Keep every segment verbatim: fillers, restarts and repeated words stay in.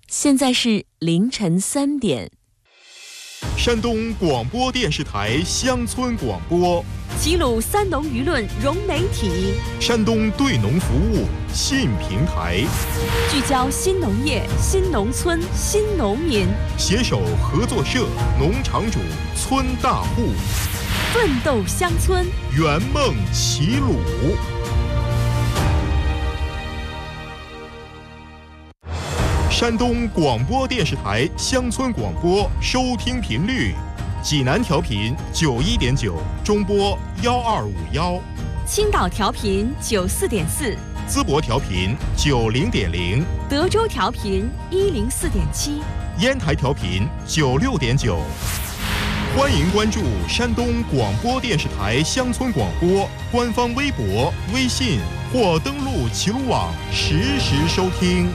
现在是凌晨三点。 山东广播电视台乡村广播， 齐鲁三农舆论融媒体， 山东对农服务新平台， 聚焦新农业、新农村、新农民， 携手合作社、农场主、村大户， 奋斗乡村， 圆梦齐鲁。山东广播电视台乡村广播收听频率：济南调频九一点九，中波幺二五幺； 青岛调频九四点四， 淄博调频九零点零， 德州调频一零四点七， 烟台调频九六点九。欢迎关注山东广播电视台乡村广播官方微博、微信或登录齐鲁网实时收听。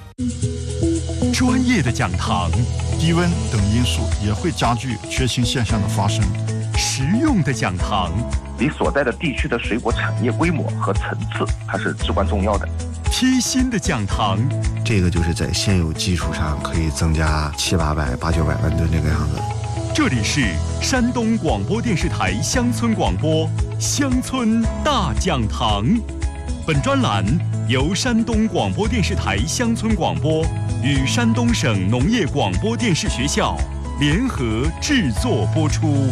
专业的讲堂， 低温等因素也会加剧缺氢现象的发生。 实用的讲堂， 你所在的地区的水果产业规模和层次，它是至关重要的。 贴心的讲堂， 这个就是在现有基础上可以增加七八百、八九百万吨这个样子。 这里是山东广播电视台乡村广播乡村大讲堂。本专栏由山东广播电视台乡村广播与山东省农业广播电视学校联合制作播出。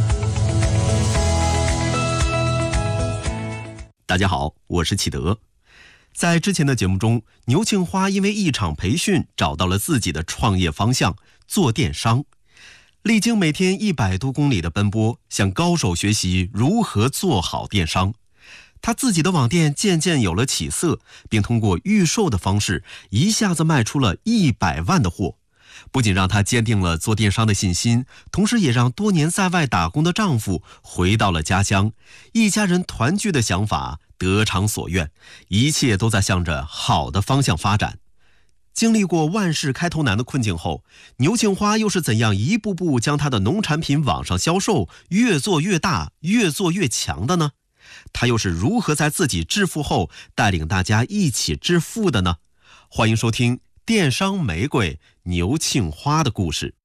大家好，我是启德。在之前的节目中，牛庆花因为一场培训找到了自己的创业方向，做电商。历经每天一百多公里的奔波，向高手学习如何做好电商。他自己的网店渐渐有了起色，并通过预售的方式一下子卖出了一百万的货，不仅让他坚定了做电商的信心，同时也让多年在外打工的丈夫回到了家乡，一家人团聚的想法得偿所愿，一切都在向着好的方向发展。经历过万事开头难的困境后，牛庆花又是怎样一步步将他的农产品网上销售越做越大，越做越强的呢？他又是如何在自己致富后带领大家一起致富的呢？欢迎收听电商玫瑰牛庆花的故事。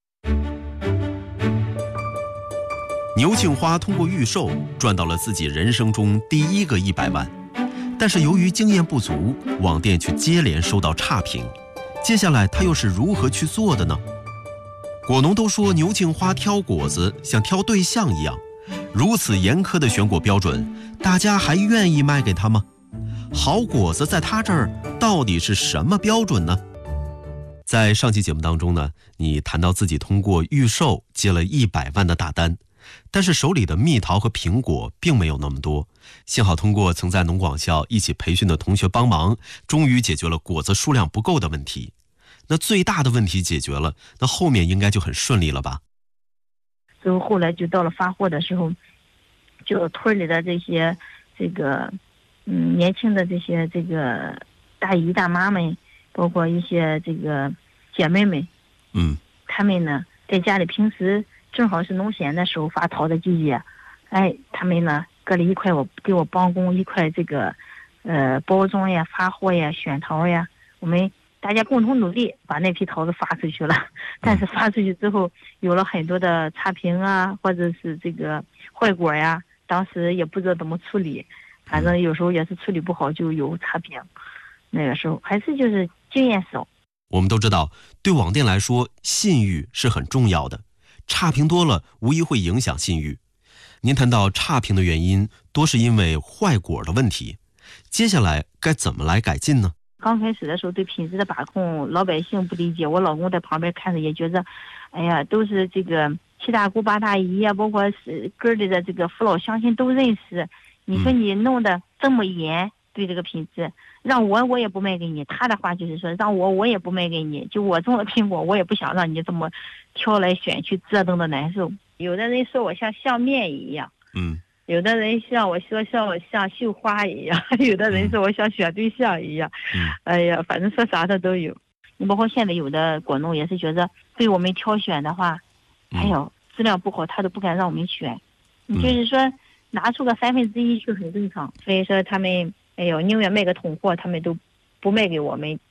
牛庆花通过预售赚到了自己人生中第一个一百万，但是由于经验不足，网店却接连收到差评。接下来他又是如何去做的呢？果农都说牛庆花挑果子像挑对象一样，如此严苛的选果标准，大家还愿意卖给他吗？好果子在他这儿到底是什么标准呢？在上期节目当中呢，你谈到自己通过预售接了一百万的大单，但是手里的蜜桃和苹果并没有那么多，幸好通过曾在农广校一起培训的同学帮忙，终于解决了果子数量不够的问题。那最大的问题解决了，那后面应该就很顺利了吧？ 之后后来就到了发货的时候，就村里的这些这个嗯年轻的这些这个大姨大妈们，包括一些这个姐妹们， 嗯， 他们呢在家里平时正好是农闲的时候发桃的季节，哎，他们呢搁了一块我给我帮工一块这个呃包装呀、发货呀、选桃呀，我们大家共同努力把那批桃子发出去了。但是发出去之后有了很多的差评啊，或者是这个坏果呀，当时也不知道怎么处理，反正有时候也是处理不好就有差评。那个时候还是就是经验少。 我们都知道，对网店来说信誉是很重要的，差评多了无疑会影响信誉。您谈到差评的原因多是因为坏果的问题，接下来该怎么来改进呢？ 刚开始的时候对品质的把控老百姓不理解，我老公在旁边看着也觉得，哎呀，都是这个七大姑八大姨呀，包括是根里的这个父老乡亲都认识，你说你弄得这么严，对这个品质，让我我也不卖给你。他的话就是说，让我我也不卖给你，就我种的苹果，我也不想让你这么挑来选去，折腾的难受。有的人说我像相面一样， 嗯。 有的人像我说像我像绣花一样，有的人说我像选对象一样，嗯、哎呀，反正说啥的都有。你包括现在有的果农也是觉得对我们挑选的话，嗯、哎呦质量不好，他都不敢让我们选。嗯、就是说拿出个三分之一去很正常，所以说他们哎呦宁愿卖个桶货，他们都不卖给我们，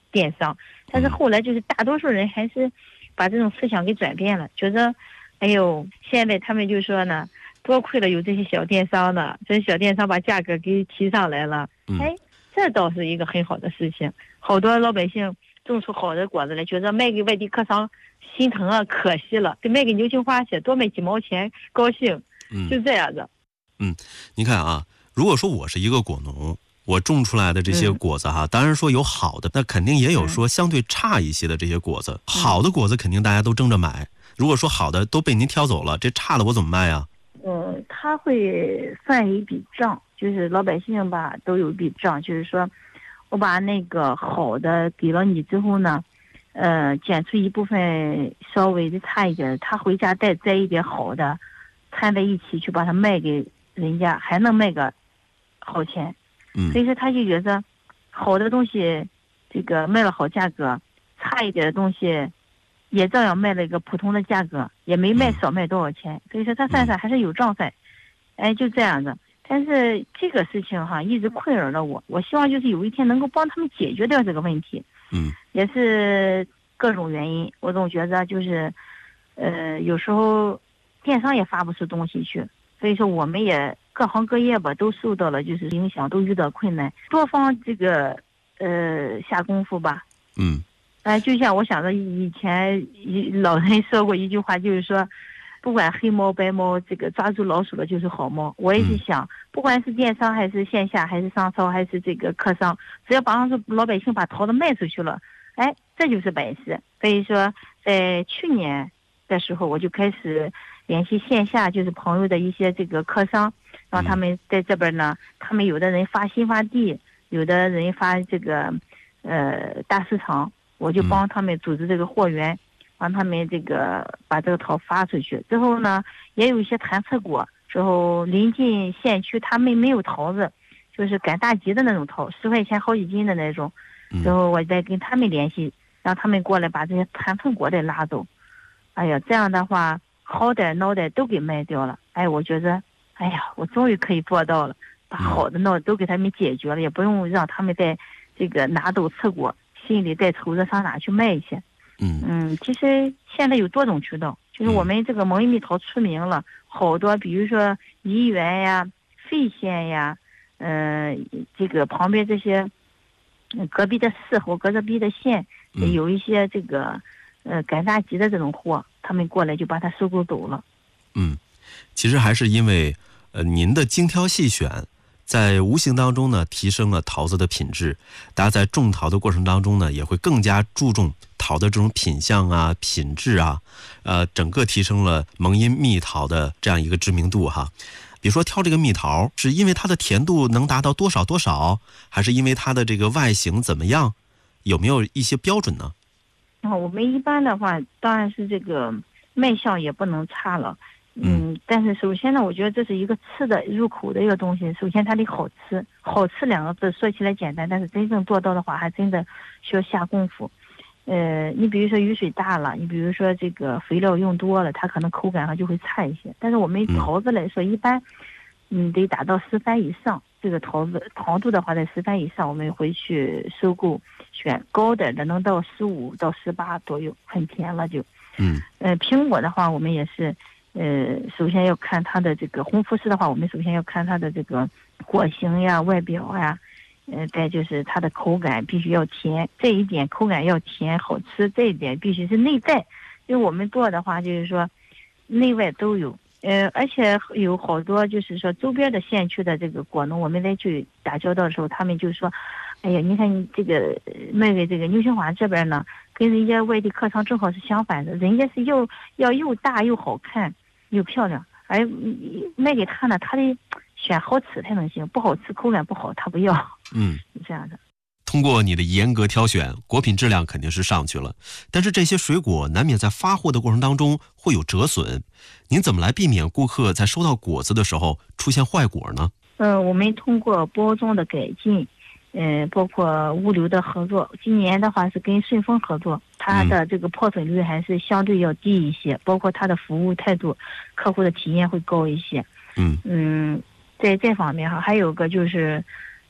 电商。但是后来就是大多数人还是把这种思想给转变了，觉得，哎呦，现在他们就说呢，多亏了有这些小电商呢，这些小电商把价格给提上来了，哎，这倒是一个很好的事情。好多老百姓种出好的果子来，觉得卖给外地客商心疼啊，可惜了，得卖给牛青花去，多卖几毛钱，高兴，就这样子。 嗯，您看啊，如果说我是一个果农，我种出来的这些果子哈， 嗯、 当然说有好的，那肯定也有说相对差一些的这些果子。嗯、好的果子肯定大家都争着买，如果说好的都被您挑走了，这差的我怎么卖啊？ 嗯，他会算一笔账，就是老百姓吧都有一笔账，就是说我把那个好的给了你之后呢，呃，捡出一部分稍微的差一点，他回家再摘一点好的，掺在一起去把它卖给人家，还能卖个好钱。 嗯， 所以说他就觉得好的东西这个卖了好价格，差一点的东西也照样卖了一个普通的价格，也没卖少卖多少钱。嗯、所以说他算算还是有账算，哎，就这样子。但是这个事情哈一直困扰了我，我希望就是有一天能够帮他们解决掉这个问题。 嗯， 也是各种原因，我总觉得就是呃有时候电商也发不出东西去，所以说我们也各行各业吧都受到了就是影响，都遇到困难，多方这个呃下功夫吧。 嗯， 哎、呃，就像我想着以前老人说过一句话，就是说不管黑猫白猫，这个抓住老鼠的就是好猫。我也是想，不管是电商还是线下还是商超还是这个客商，只要帮助老百姓把桃子卖出去了，哎，这就是本事。所以说在去年的时候我就开始联系线下就是朋友的一些这个客商，让他们在这边呢，他们有的人发新发地，有的人发这个呃大市场，我就帮他们组织这个货源，让他们这个把这个桃发出去。之后呢，也有一些谈测果，之后临近县区他们没有桃子，就是赶大集的那种桃，十块钱好几斤的那种。之后我再跟他们联系，让他们过来把这些谈测果再拉走。哎呀，这样的话好歹孬歹都给卖掉了。哎，我觉得，哎呀，我终于可以做到了，把好的孬都给他们解决了，也不用让他们在这个拿走测果，心里再愁着上哪去卖去。 嗯嗯，其实现在有多种渠道，就是我们这个蒙蜜桃出名了，好多，比如说沂源呀、费县呀，嗯、呃，这个旁边这些，隔壁的市或隔壁的县，有一些这个，呃，赶大集的这种货，他们过来就把它收购走了。 嗯，其实还是因为，呃，您的精挑细选，在无形当中呢，提升了桃子的品质。大家在种桃的过程当中呢，也会更加注重桃的这种品相啊、品质啊，呃，整个提升了蒙阴蜜桃的这样一个知名度哈。比如说挑这个蜜桃，是因为它的甜度能达到多少多少，还是因为它的这个外形怎么样？有没有一些标准呢？ 啊，我们一般的话，当然是这个卖相也不能差了。嗯，但是首先呢，我觉得这是一个吃的入口的一个东西。首先它得好吃，好吃两个字说起来简单，但是真正做到的话，还真的需要下功夫。呃，你比如说雨水大了，你比如说这个肥料用多了，它可能口感上就会差一些。但是我们桃子来说，一般嗯得达到十番以上，这个桃子糖度的话在十番以上，我们回去收购，选高点的能到十五到十八左右，很甜了就。 嗯。 呃，苹果的话，我们也是。呃，首先要看它的这个红富士的话，我们首先要看它的这个果形呀、外表呀，呃，再就是它的口感必须要甜，这一点口感要甜好吃，这一点必须是内在。因为我们做的话，就是说内外都有，呃，而且有好多就是说周边的县区的这个果农，我们再去打交道的时候，他们就说，哎呀，你看你这个卖给这个牛兴华这边呢，跟人家外地客商正好是相反的，人家是要要又大又好看又漂亮，而卖给他呢，他得选好吃才能行，不好吃口感不好他不要。 嗯， 是这样的。 通过你的严格挑选，果品质量肯定是上去了，但是这些水果难免在发货的过程当中会有折损，您怎么来避免顾客在收到果子的时候出现坏果呢？ 呃，我们通过包装的改进，呃，包括物流的合作，今年的话是跟顺丰合作，它的这个破损率还是相对要低一些，包括它的服务态度，客户的体验会高一些。 嗯嗯，在这方面哈，还有个就是，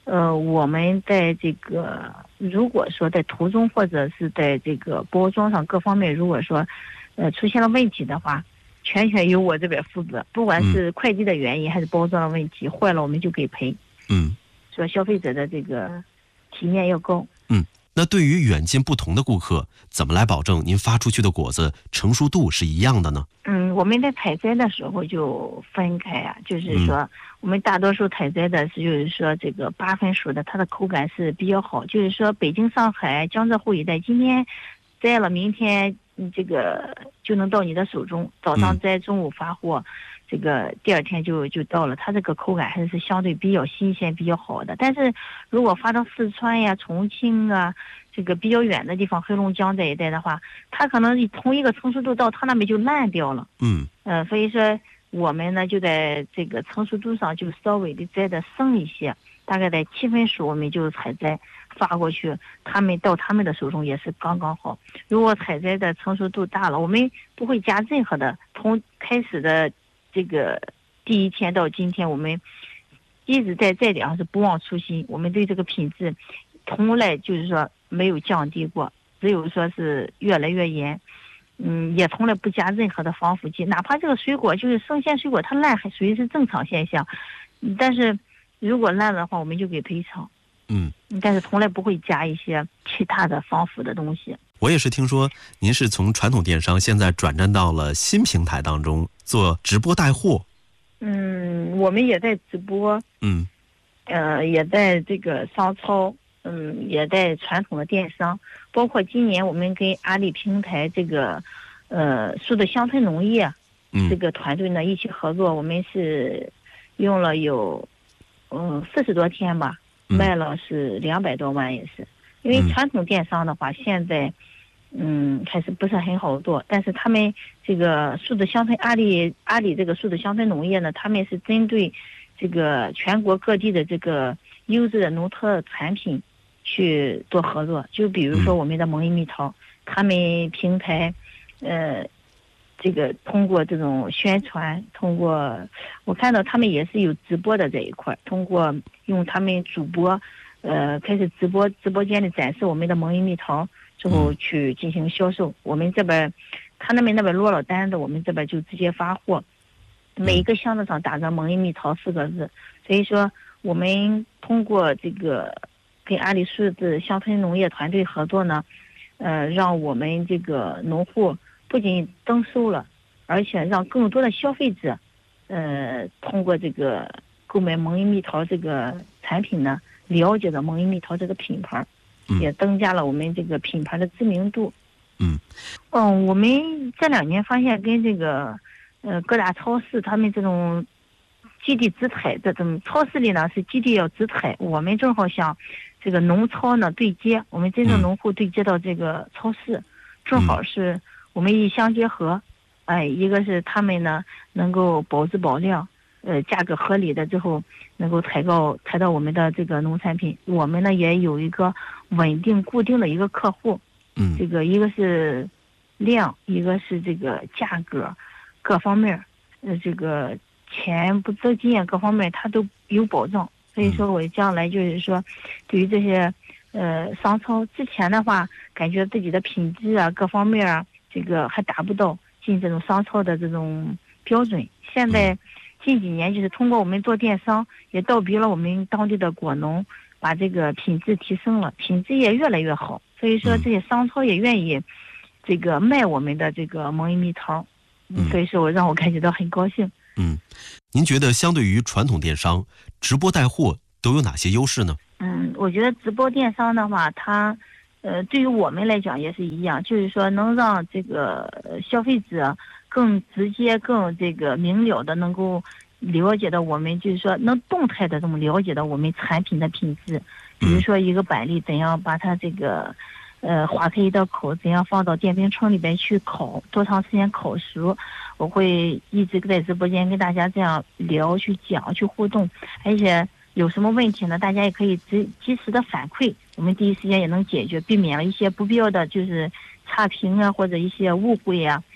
呃，我们在这个如果说在途中或者是在这个包装上各方面，如果说呃出现了问题的话，全权由我这边负责，不管是快递的原因还是包装的问题，坏了我们就给赔。 嗯， 说消费者的这个体验要高。 嗯，那对于远近不同的顾客，怎么来保证您发出去的果子成熟度是一样的呢？ 嗯，我们在采摘的时候就分开啊，就是说、嗯、我们大多数采摘的是就是说这个八分熟的，它的口感是比较好。就是说北京、上海、江浙沪一带，今天摘了，明天这个就能到你的手中，早上摘，中午发货。嗯，这个第二天就就到了，它这个口感还是相对比较新鲜、比较好的。但是如果发到四川呀、重庆啊，这个比较远的地方，黑龙江这一带的话，它可能同一个成熟度到它那边就烂掉了。 嗯， 呃，所以说我们呢就在这个成熟度上就稍微的摘的生一些，大概在七分熟，我们就采摘发过去，他们到他们的手中也是刚刚好。如果采摘的成熟度大了，我们不会加任何的，从开始的这个第一天到今天，我们一直在这点上是不忘初心，我们对这个品质从来就是说没有降低过，只有说是越来越严。嗯，也从来不加任何的防腐剂，哪怕这个水果就是生鲜水果它烂还属于是正常现象，但是如果烂的话我们就给赔偿。 嗯， 但是从来不会加一些其他的防腐的东西。 我也是听说您是从传统电商现在转战到了新平台当中做直播带货。 嗯，我们也在直播， 嗯， 呃，也在这个商超，嗯，也在传统的电商，包括今年我们跟阿里平台这个，呃，树的乡村农业， 嗯， 这个团队呢一起合作，我们是用了有，嗯，四十多天吧，卖了是两百多万，也是。因为传统电商的话，现在，嗯，还是不是很好做。但是他们这个数字乡村阿里阿里这个数字乡村农业呢，他们是针对这个全国各地的这个优质的农特产品去做合作。就比如说我们的蒙邑蜜桃，他们平台，呃，这个通过这种宣传，通过我看到他们也是有直播的这一块，通过用他们主播。呃，开始直播直播间里展示我们的蒙邑蜜桃之后去进行销售。我们这边，他那边那边落了单子，我们这边就直接发货。每一个箱子上打着蒙邑蜜桃四个字。所以说，我们通过这个跟阿里数字乡村农业团队合作呢，呃，让我们这个农户不仅增收了，而且让更多的消费者，呃，通过这个购买蒙邑蜜桃这个产品呢。了解了蒙邑蜜桃这个品牌，也增加了我们这个品牌的知名度。 嗯， 嗯，我们这两年发现跟这个呃各大超市他们这种基地直采，这种超市里呢是基地要直采，我们正好想这个农超呢对接，我们真正农户对接到这个超市，嗯、正好是我们一相结合。哎，一个是他们呢能够保质保量。呃，价格合理的之后，能够采购采到我们的这个农产品，我们呢也有一个稳定固定的一个客户， 嗯， 这个一个是量，一个是这个价格，各方面，呃，这个钱不资金啊各方面它都有保障，所以说我将来就是说，对于这些呃商超之前的话，感觉自己的品质啊各方面啊，这个还达不到进这种商超的这种标准，现在。近几年就是通过我们做电商，也倒逼了我们当地的果农，把这个品质提升了，品质也越来越好。所以说这些商超也愿意这个卖我们的这个蒙邑蜜桃，嗯，所以说我让我感觉到很高兴。 嗯，您觉得相对于传统电商，直播带货都有哪些优势呢？ 嗯，我觉得直播电商的话，它呃对于我们来讲也是一样，就是说能让这个消费者。更直接、更这个明了的，能够了解到我们，就是说能动态的这么了解到我们产品的品质。比如说一个板栗怎样把它这个，呃，划开一道口，怎样放到电冰箱里边去烤，多长时间烤熟，我会一直在直播间跟大家这样聊、去讲、去互动，而且有什么问题呢，大家也可以及及时的反馈，我们第一时间也能解决，避免了一些不必要的就是差评啊或者一些误会啊。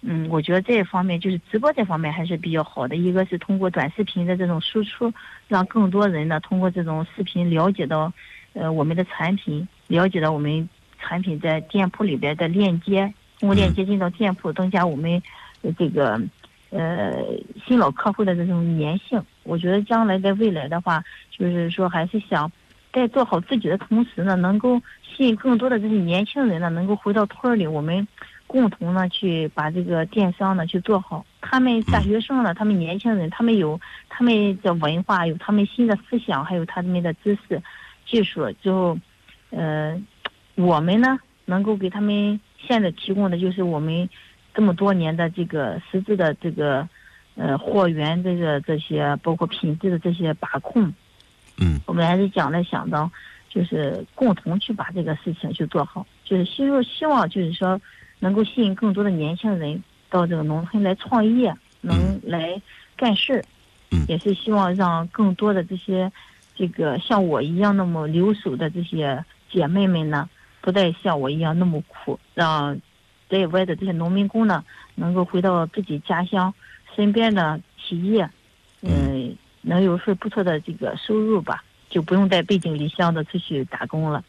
嗯，我觉得这一方面就是直播这方面还是比较好的。一个是通过短视频的这种输出，让更多人呢通过这种视频了解到，呃，我们的产品，了解到我们产品在店铺里边的链接，通过链接进到店铺，增加我们这个呃新老客户的这种粘性。我觉得将来在未来的话，就是说还是想在做好自己的同时呢，能够吸引更多的这些年轻人呢，能够回到村里，我们共同呢去把这个电商呢去做好。他们大学生呢，他们年轻人，他们有他们的文化，有他们新的思想，还有他们的知识、技术。之后，呃，我们呢能够给他们现在提供的就是我们这么多年的这个实质的这个呃货源这个这些，包括品质的这些把控。 嗯， 我们还是将来想到，就是共同去把这个事情去做好，就是希望希望就是说。能够吸引更多的年轻人到这个农村来创业，能来干事， 嗯， 也是希望让更多的这些这个像我一样那么留守的这些姐妹们呢，不再像我一样那么苦，让在外的这些农民工呢，能够回到自己家乡身边的企业，嗯、呃，能有份不错的这个收入吧，就不用再背井离乡的出去打工了。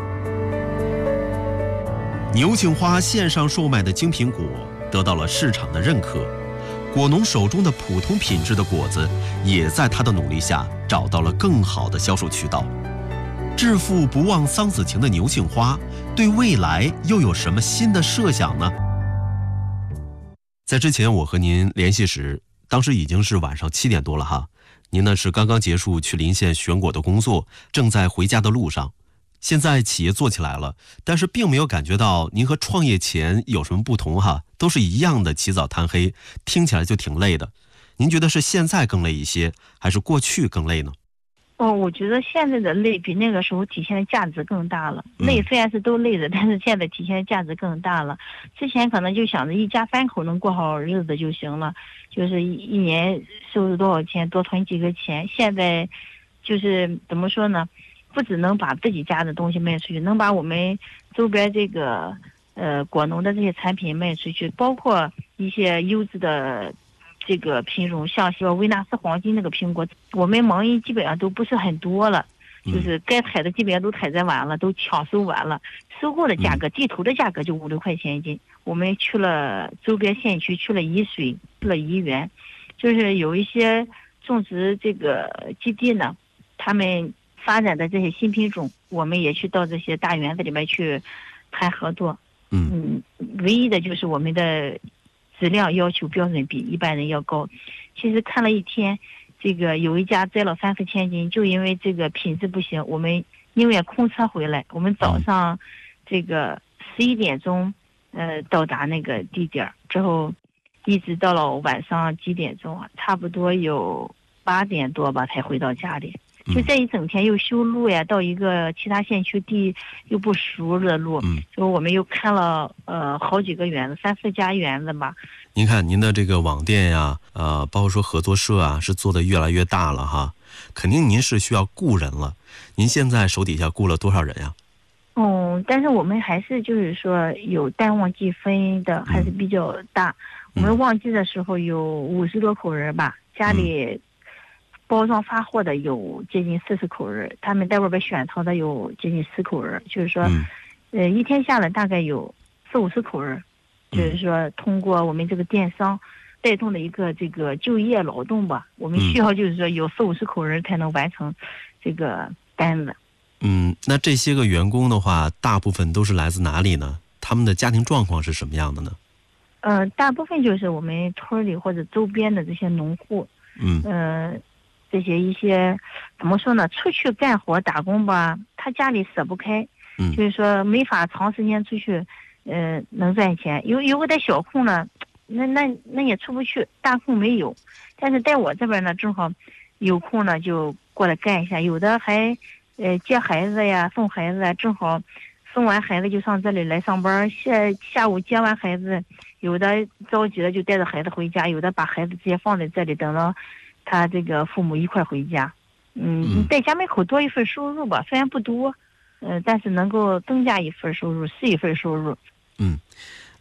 牛庆花线上售卖的精品果得到了市场的认可，果农手中的普通品质的果子也在他的努力下找到了更好的销售渠道。致富不忘桑梓情的牛庆花对未来又有什么新的设想呢？在之前我和您联系时，当时已经是晚上七点多了哈，您呢是刚刚结束去临县选果的工作，正在回家的路上。现在企业做起来了，但是并没有感觉到您和创业前有什么不同哈，都是一样的起早贪黑，听起来就挺累的。您觉得是现在更累一些，还是过去更累呢？ 哦，我觉得现在的累比那个时候体现的价值更大了。累虽然是都累的，但是现在体现的价值更大了。之前可能就想着一家三口能过好日子就行了，就是一年收入多少钱，多存几个钱。现在就是怎么说呢？不只能把自己家的东西卖出去，能把我们周边这个呃果农的这些产品卖出去，包括一些优质的这个品种，像说维纳斯黄金那个苹果，我们蒙阴基本上都不是很多了，就是该采的基本上都采摘完了，都抢收完了，收购的价格，地头的价格就五六块钱一斤。我们去了周边县区，去了沂水，去了沂源，就是有一些种植这个基地呢，他们发展的这些新品种，我们也去到这些大园子里面去谈合作。 嗯， 唯一的就是我们的质量要求标准比一般人要高。其实看了一天，这个有一家摘了三四千斤，就因为这个品质不行，我们宁愿空车回来。我们早上这个十一点钟，呃，到达那个地点之后，一直到了晚上几点钟啊？差不多有八点多吧，才回到家里。就这一整天又修路呀，到一个其他县区地又不熟的路， 嗯， 就我们又看了呃好几个园子，三四家园子吧。 您看您的这个网店呀，呃，包括说合作社啊，是做的越来越大了哈，肯定您是需要雇人了。您现在手底下雇了多少人呀？ 嗯，但是我们还是就是说有淡旺季分的还是比较大。嗯、我们旺季的时候有五十多口人吧，家里。嗯包装发货的有接近四十口人，他们在外边选淘的有接近十口人，就是说， 嗯、 呃，一天下来大概有四五十口人，就是说通过我们这个电商带动的一个这个就业劳动吧，我们需要就是说有四五十口人才能完成这个单子。 嗯，那这些个员工的话，大部分都是来自哪里呢？他们的家庭状况是什么样的呢？ 呃，大部分就是我们村里或者周边的这些农户， 嗯， 呃。这些一些怎么说呢？出去干活打工吧，他家里舍不开， 嗯， 就是说没法长时间出去，呃，能赚钱。有有个点小空呢，那那那也出不去，大空没有。但是在我这边呢，正好有空呢，就过来干一下。有的还呃接孩子呀，送孩子啊，正好送完孩子就上这里来上班。下下午接完孩子，有的着急了就带着孩子回家，有的把孩子直接放在这里，等到。他这个父母一块回家，嗯，在家门口多一份收入吧，虽然不多，呃，但是能够增加一份收入是一份收入。 嗯，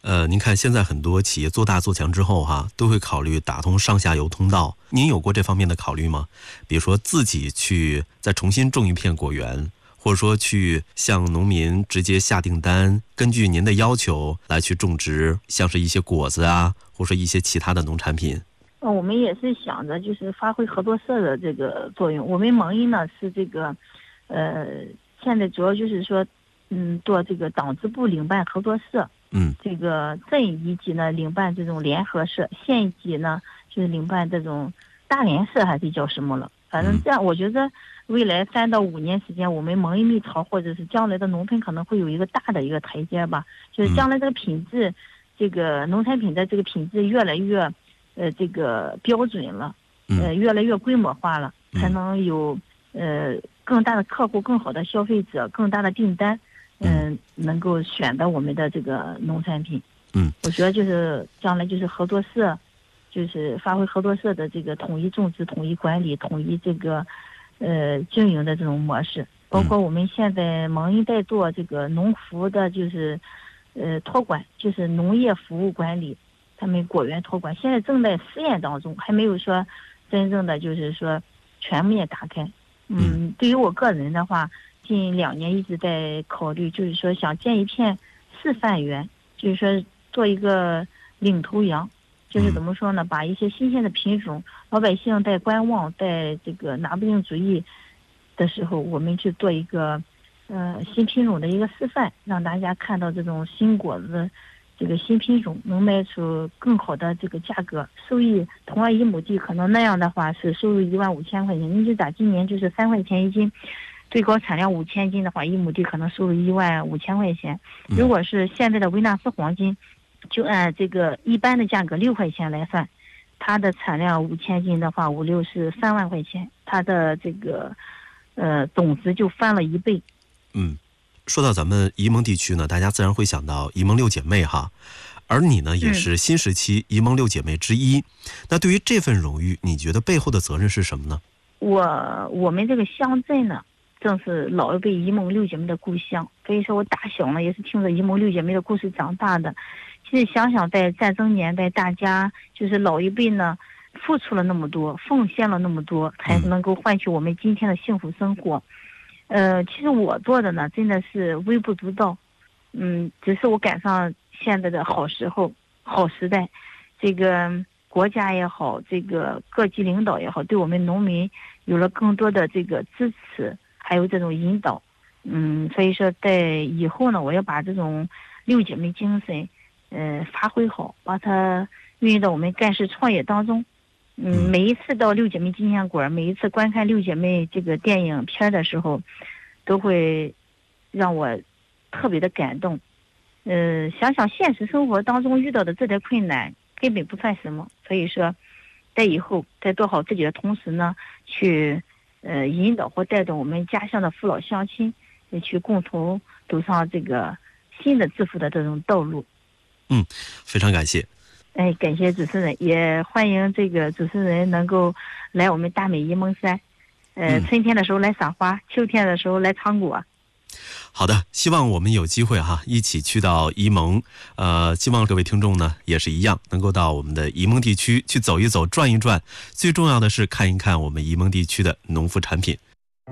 呃，您看现在很多企业做大做强之后哈，都会考虑打通上下游通道。您有过这方面的考虑吗？比如说自己去再重新种一片果园，或者说去向农民直接下订单，根据您的要求来去种植，像是一些果子啊，或者说一些其他的农产品。 呃，我们也是想着就是发挥合作社的这个作用。我们蒙医呢是这个，呃，现在主要就是说，嗯，做这个党支部领办合作社。 嗯， 这个镇一级呢领办这种联合社，县一级呢就是领办这种大联社还是叫什么了？反正这样，我觉得未来三到五年时间，我们蒙医蜜桃或者是将来的农村可能会有一个大的一个台阶吧，就是将来这个品质，嗯、这个农产品的这个品质越来越，呃，这个标准了，呃，越来越规模化了， 嗯、 才能有呃更大的客户、更好的消费者、更大的订单。嗯，能够选择我们的这个农产品。 嗯， 我觉得就是将来就是合作社，就是发挥合作社的这个统一种植、统一管理、统一这个呃经营的这种模式。包括我们现在蒙医在做这个农服的，就是呃托管，就是农业服务管理，他们果园托管，现在正在试验当中，还没有说真正的就是说全面打开。嗯，对于我个人的话。近两年一直在考虑，就是说想建一片示范园，就是说做一个领头羊，就是怎么说呢？把一些新鲜的品种，老百姓在观望，在这个拿不定主意的时候，我们去做一个呃新品种的一个示范，让大家看到这种新果子，这个新品种能卖出更好的这个价格，收益同样一亩地，可能那样的话是收入一万五千块钱，你就打今年就是三块钱一斤。最高产量五千斤的话，一亩地可能收入一万五千块钱。如果是现在的维纳斯黄金，就按这个一般的价格六块钱来算，它的产量五千斤的话，五六是三万块钱，它的这个呃总值就翻了一倍。 嗯，说到咱们沂蒙地区呢，大家自然会想到沂蒙六姐妹哈，而你呢也是新时期沂蒙六姐妹之一。嗯、那对于这份荣誉，你觉得背后的责任是什么呢？ 我我们这个乡镇呢。正是老一辈沂蒙六姐妹的故乡，所以说我打小呢也是听着沂蒙六姐妹的故事长大的。其实想想在战争年代，大家就是老一辈呢付出了那么多，奉献了那么多，才能够换取我们今天的幸福生活。呃，其实我做的呢真的是微不足道，嗯，只是我赶上现在的好时候、好时代，这个国家也好，这个各级领导也好，对我们农民有了更多的这个支持。还有这种引导，嗯，所以说在以后呢，我要把这种六姐妹精神，呃，发挥好，把它运用到我们干事创业当中。嗯，每一次到六姐妹纪念馆，每一次观看六姐妹这个电影片的时候，都会让我特别的感动。呃，想想现实生活当中遇到的这点困难，根本不算什么。所以说，在以后在做好自己的同时呢，去。呃，引导或带动我们家乡的父老乡亲，也去共同走上这个新的致富的这种道路。 嗯，非常感谢。 哎，感谢主持人，也欢迎这个主持人能够来我们大美沂蒙山。呃，春天的时候来赏花，秋天的时候来尝果。 好的，希望我们有机会哈，一起去到沂蒙。呃，希望各位听众呢也是一样，能够到我们的沂蒙地区去走一走、转一转。最重要的是看一看我们沂蒙地区的农副产品。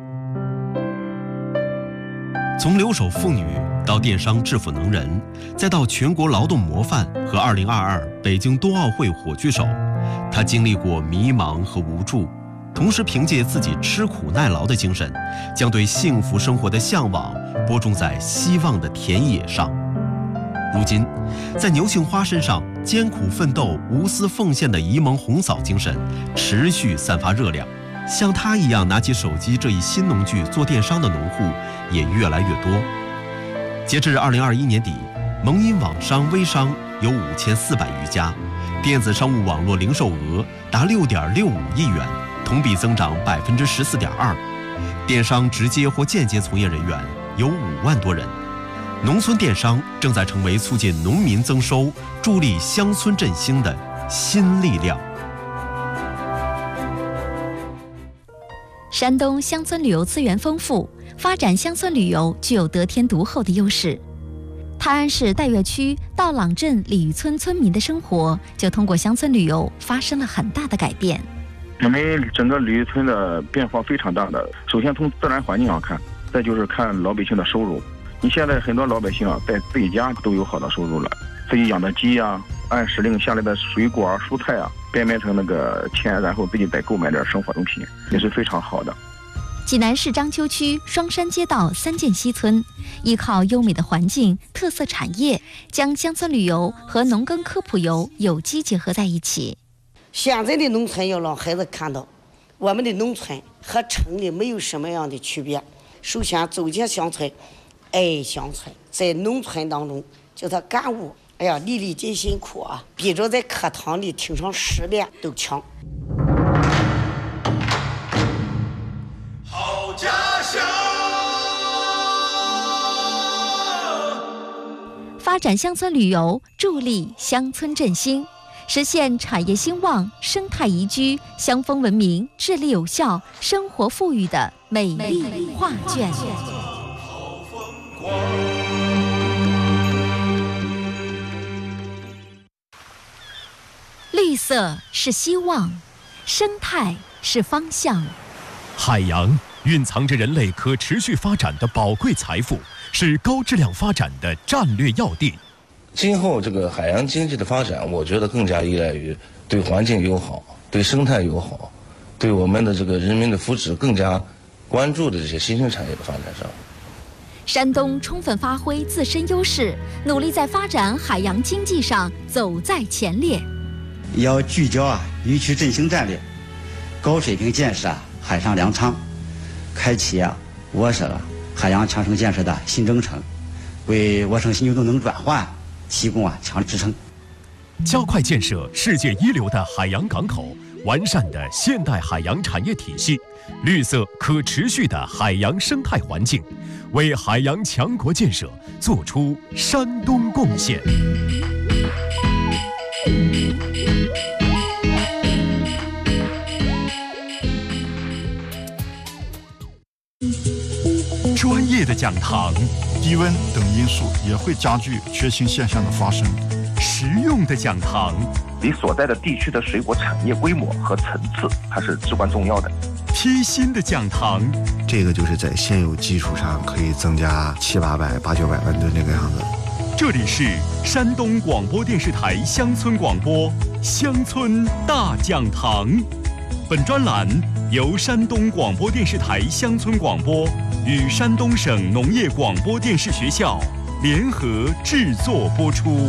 从留守妇女到电商致富能人，再到全国劳动模范和二零二二北京冬奥会火炬手，她经历过迷茫和无助。同时凭借自己吃苦耐劳的精神，将对幸福生活的向往播种在希望的田野上。如今在牛庆花身上艰苦奋斗、无私奉献的沂蒙红嫂精神持续散发热量，像她一样拿起手机这一新农具做电商的农户也越来越多。截至二零二一年底，蒙阴网商微商有五千四百余家，电子商务网络零售额达六点六五亿元，同比增长百分之十四点二，电商直接或间接从业人员有五万多人。农村电商正在成为促进农民增收、助力乡村振兴的新力量。 山东乡村旅游资源丰富，发展乡村旅游具有得天独厚的优势。 泰安市岱岳区道朗镇鲤鱼村村民的生活就通过乡村旅游发生了很大的改变。 我们整个鲤鱼村的变化非常大的，首先从自然环境上看，再就是看老百姓的收入。你现在很多老百姓啊，在自己家都有好的收入了，自己养的鸡啊，按时令下来的水果啊、蔬菜啊，变卖成那个钱，然后自己再购买点生活用品，也是非常好的。 济南市章丘区双山街道三涧西村，依靠优美的环境、特色产业，将乡村旅游和农耕科普游有机结合在一起。 现在的农村要让孩子看到，我们的农村和城里没有什么样的区别。首先走进乡村，爱乡村，在农村当中，叫他干物，哎呀，粒粒皆辛苦啊，比着在课堂里听上十遍都强。 好家乡， 发展乡村旅游，助力乡村振兴，实现产业兴旺、生态宜居、乡风文明、治理有效、生活富裕的美丽画卷。绿色是希望，生态是方向。 海洋蕴藏着人类可持续发展的宝贵财富，是高质量发展的战略要地。 今后这个海洋经济的发展，我觉得更加依赖于对环境友好、对生态友好、对我们的这个人民的福祉更加关注的这些新兴产业的发展上。 山东充分发挥自身优势，努力在发展海洋经济上走在前列。 要聚焦啊渔区振兴战略，高水平建设啊海上粮仓，开启啊我省海洋强城建设的新征程，为我省新旧动能转换提供啊强力支撑。 加快建设世界一流的海洋港口，完善的现代海洋产业体系，绿色可持续的海洋生态环境，为海洋强国建设做出山东贡献。专业的讲堂， 低温等因素也会加剧缺氢现象的发生。 实用的讲堂， 你所在的地区的水果产业规模和层次，它是至关重要的。 贴心的讲堂， 这个就是在现有基础上可以增加七八百、八九百万吨这个样子。 这里是山东广播电视台乡村广播乡村大讲堂，本专栏由山东广播电视台乡村广播与山东省农业广播电视学校联合制作播出。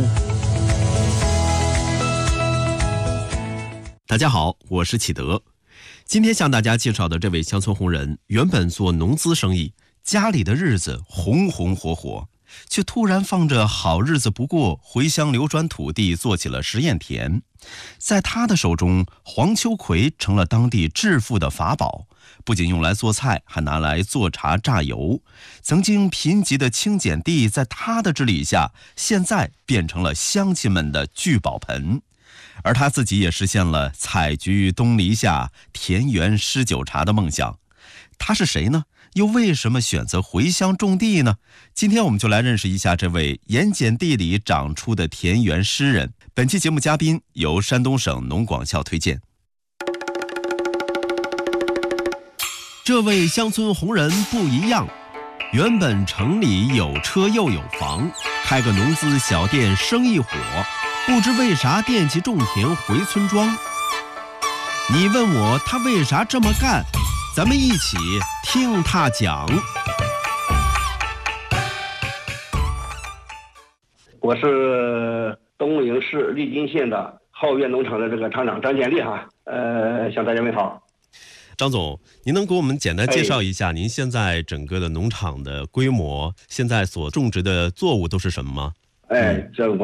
大家好，我是启德。今天向大家介绍的这位乡村红人，原本做农资生意，家里的日子红红火火，却突然放着好日子不过，回乡流转土地做起了实验田。在他的手中，黄秋葵成了当地致富的法宝，不仅用来做菜，还拿来做茶榨油。曾经贫瘠的清碱地，在他的治理下，现在变成了乡亲们的聚宝盆。而他自己也实现了采菊东篱下，田园诗酒茶的梦想。他是谁呢？又为什么选择回乡种地呢？今天我们就来认识一下这位盐碱地里长出的田园诗人。本期节目嘉宾由山东省农广校推荐。这位乡村红人不一样，原本城里有车又有房，开个农资小店生意火，不知为啥惦记种田回村庄。你问我他为啥这么干，咱们一起听他讲。 我是东营市利津县的皓月农场的这个厂长张建立哈，呃，向大家问好。 张总，您能给我们简单介绍一下您现在整个的农场的规模，现在所种植的作物都是什么吗？ 哎，这我